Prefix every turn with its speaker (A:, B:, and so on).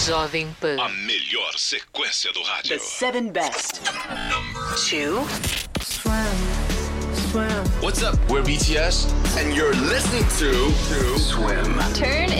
A: Jovem Pan.
B: A melhor sequência do rádio.
C: The 7 best.
A: 2.
D: What's up? We're BTS, and you're listening to Swim.
E: Turn